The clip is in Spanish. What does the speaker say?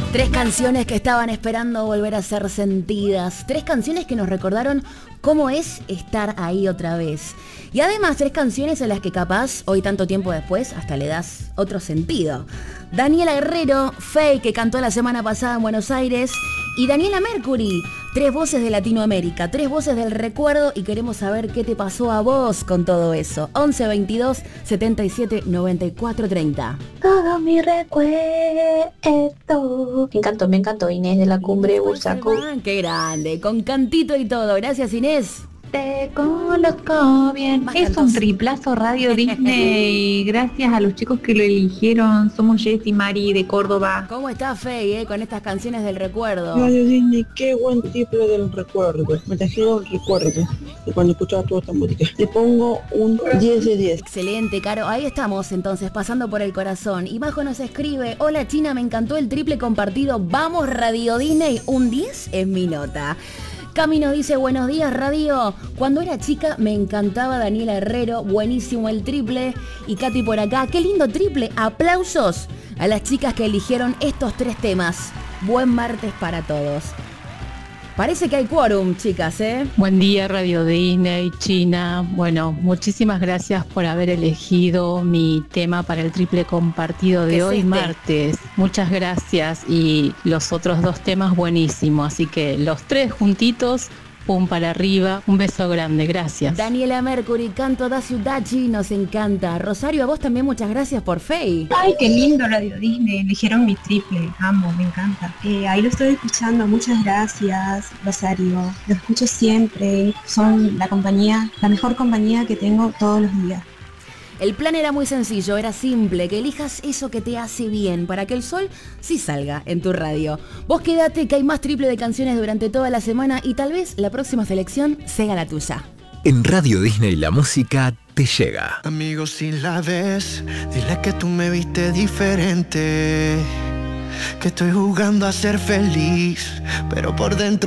Tres canciones que estaban esperando volver a ser sentidas. Tres canciones que nos recordaron cómo es estar ahí otra vez. Y además tres canciones a las que capaz, hoy tanto tiempo después, hasta le das otro sentido. Daniela Herrero, Faye, que cantó la semana pasada en Buenos Aires, y Daniela Mercury, tres voces de Latinoamérica, tres voces del recuerdo, y queremos saber qué te pasó a vos con todo eso. 11 22 77 94 30. Todo mi recuerdo. Me encantó Inés de la Cumbre Bursaco. Qué grande, con cantito y todo. Gracias, Inés. Te conozco bien. Más Es cantos. un triplazo Radio Disney. Gracias a los chicos que lo eligieron. Somos Jess y Mari de Córdoba. ¿Cómo está Faye, con estas canciones del recuerdo? Radio Disney, qué buen triple del recuerdo. Me trajeron recuerdos de cuando escuchaba toda esta música. Le pongo un 10 de 10. Excelente, Caro. Ahí estamos entonces, pasando por el corazón. Y Majo nos escribe: hola China, me encantó el triple compartido. Vamos Radio Disney, un 10 es mi nota. Cami nos dice: buenos días Radio, cuando era chica me encantaba Daniela Herrero, buenísimo el triple. Y Katy por acá: qué lindo triple, aplausos a las chicas que eligieron estos tres temas. Buen martes para todos. Parece que hay quórum, chicas, ¿eh? Buen día Radio Disney, China. Bueno, muchísimas gracias por haber elegido mi tema para el triple compartido de hoy, martes. Muchas gracias, y los otros dos temas buenísimos, así que los tres juntitos, pum para arriba. Un beso grande, gracias. Daniela Mercury, Canto da Ciudadji, nos encanta. Rosario, a vos también muchas gracias por Faye. Ay, qué lindo Radio Disney, eligieron mi triple, amo, me encanta. Ahí lo estoy escuchando, muchas gracias, Rosario. Lo escucho siempre, son la mejor compañía que tengo todos los días. El plan era muy sencillo, era simple, que elijas eso que te hace bien, para que el sol sí salga en tu radio. Vos quédate, que hay más triple de canciones durante toda la semana, y tal vez la próxima selección sea la tuya. En Radio Disney la música te llega. Amigo, si la ves, dile que tú me viste diferente, que estoy jugando a ser feliz, pero por dentro